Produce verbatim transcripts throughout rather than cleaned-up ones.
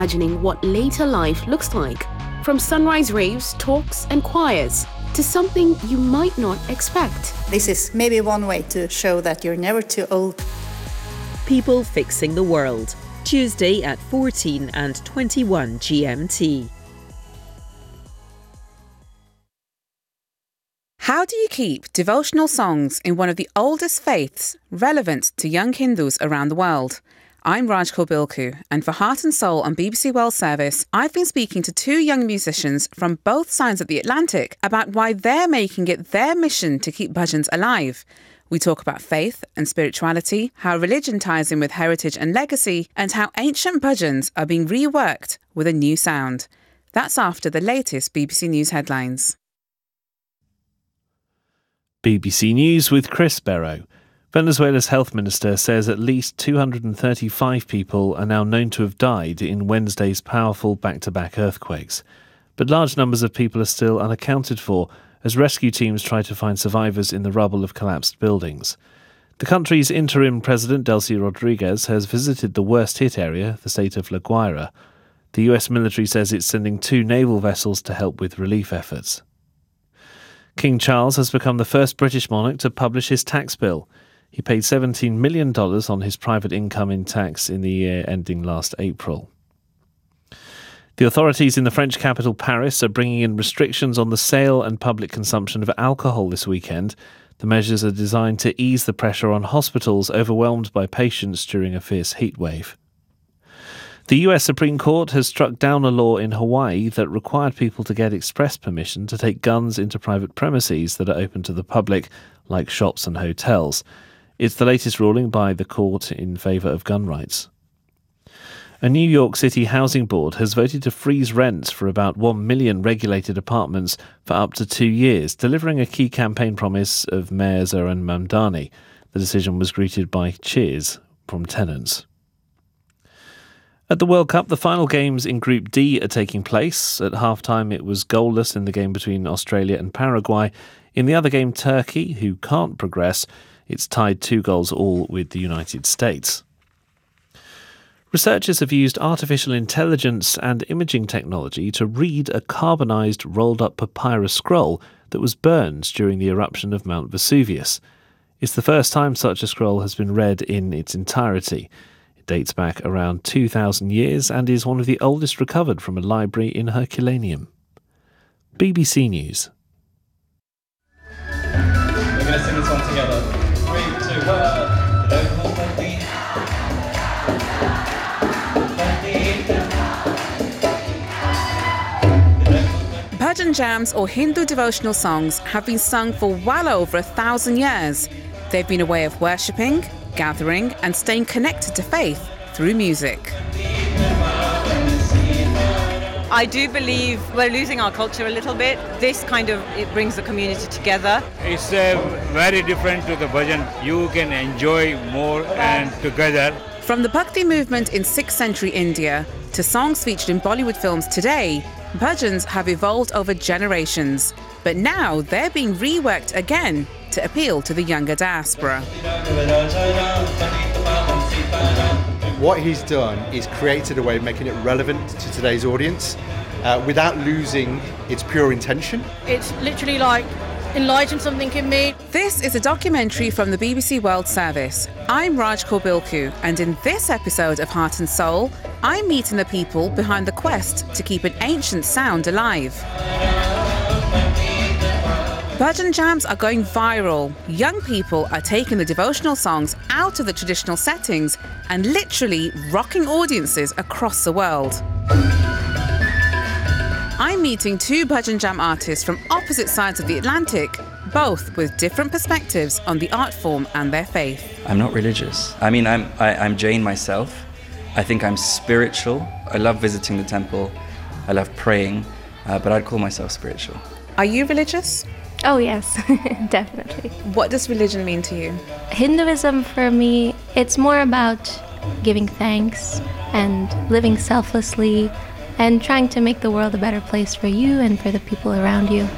Imagining what later life looks like, from sunrise raves, talks and choirs, to something you might not expect. This is maybe one way to show that you're never too old. People Fixing the World, Tuesday at fourteen and twenty-one G M T. How do you keep devotional songs in one of the oldest faiths relevant to young Hindus around the world? I'm Raj Kobilku, and for Heart and Soul on B B C World Service, I've been speaking to two young musicians from both sides of the Atlantic about why they're making it their mission to keep bhajans alive. We talk about faith and spirituality, how religion ties in with heritage and legacy, and how ancient bhajans are being reworked with a new sound. That's after the latest B B C News headlines. B B C News with Chris Barrow. Venezuela's health minister says at least two hundred thirty-five people are now known to have died in Wednesday's powerful back-to-back earthquakes. But large numbers of people are still unaccounted for as rescue teams try to find survivors in the rubble of collapsed buildings. The country's interim president, Delcy Rodriguez, has visited the worst-hit area, the state of La Guaira. The U S military says it's sending two naval vessels to help with relief efforts. King Charles has become the first British monarch to publish his tax bill. He paid seventeen million dollars on his private income in tax in the year ending last April. The authorities in the French capital Paris are bringing in restrictions on the sale and public consumption of alcohol this weekend. The measures are designed to ease the pressure on hospitals overwhelmed by patients during a fierce heatwave. The U S Supreme Court has struck down a law in Hawaii that required people to get express permission to take guns into private premises that are open to the public, like shops and hotels. It's the latest ruling by the court in favour of gun rights. A New York City housing board has voted to freeze rents for about one million regulated apartments for up to two years, delivering a key campaign promise of Mayor Zohran Mamdani. The decision was greeted by cheers from tenants. At the World Cup, the final games in Group D are taking place. At half-time, it was goalless in the game between Australia and Paraguay. In the other game, Turkey, who can't progress, it's tied two goals all with the United States. Researchers have used artificial intelligence and imaging technology to read a carbonised rolled-up papyrus scroll that was burned during the eruption of Mount Vesuvius. It's the first time such a scroll has been read in its entirety. It dates back around two thousand years and is one of the oldest recovered from a library in Herculaneum. B B C News. We're going to sing this one together. Three, two, one. Bhajan jams or Hindu devotional songs have been sung for well over a thousand years. They've been a way of worshipping, gathering and staying connected to faith through music. I do believe we're losing our culture a little bit. This kind of, it brings the community together. It's uh, very different to the bhajan. You can enjoy more and together. From the Bhakti movement in sixth century India to songs featured in Bollywood films today, bhajans have evolved over generations. But now they're being reworked again to appeal to the younger diaspora. What he's done is created a way of making it relevant to today's audience uh, without losing its pure intention. It's literally like enlightened something in me. This is a documentary from the B B C World Service. I'm Raj Kobilku, and in this episode of Heart and Soul, I'm meeting the people behind the quest to keep an ancient sound alive. Bhajan jams are going viral. Young people are taking the devotional songs out of the traditional settings and literally rocking audiences across the world. I'm meeting two Bhajan jam artists from opposite sides of the Atlantic, both with different perspectives on the art form and their faith. I'm not religious. I mean, I'm, I, I'm Jain myself. I think I'm spiritual. I love visiting the temple. I love praying, uh, but I'd call myself spiritual. Are you religious? Oh yes, definitely. What does religion mean to you? Hinduism for me, it's more about giving thanks and living selflessly and trying to make the world a better place for you and for the people around you.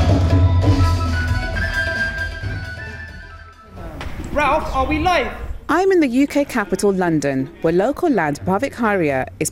Ralph, are we live? I'm in the U K capital, London, where local land Bhavik Haria is